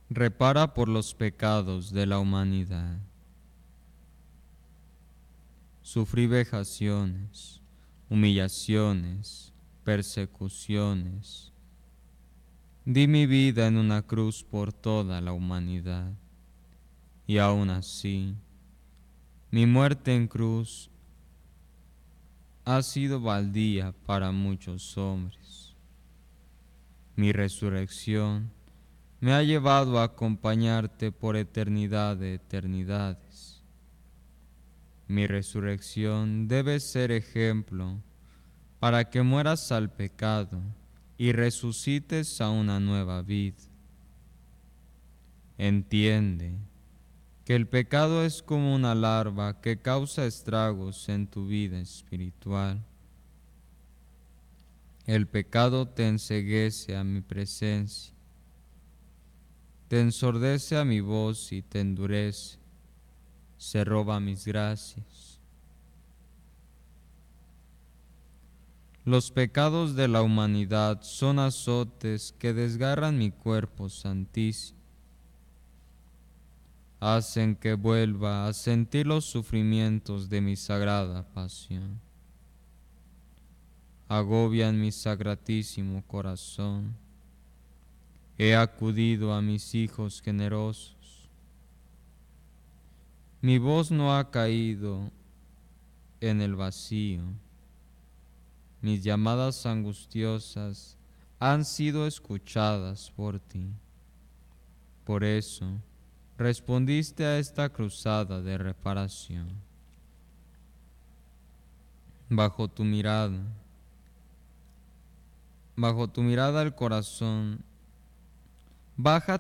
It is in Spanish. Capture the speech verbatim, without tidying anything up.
repara por los pecados de la humanidad. Sufrí vejaciones, humillaciones, persecuciones. Di mi vida en una cruz por toda la humanidad. Y aún así, mi muerte en cruz ha sido baldía para muchos hombres. Mi resurrección me ha llevado a acompañarte por eternidad de eternidades. Mi resurrección debe ser ejemplo para que mueras al pecado y resucites a una nueva vida. Entiende que el pecado es como una larva que causa estragos en tu vida espiritual. El pecado te enceguece a mi presencia, te ensordece a mi voz y te endurece, se roba mis gracias. Los pecados de la humanidad son azotes que desgarran mi cuerpo santísimo, hacen que vuelva a sentir los sufrimientos de mi sagrada pasión, agobian mi sacratísimo corazón. He acudido a mis hijos generosos. Mi voz no ha caído en el vacío. Mis llamadas angustiosas han sido escuchadas por ti. Por eso, respondiste a esta cruzada de reparación. Bajo tu mirada, bajo tu mirada el corazón baja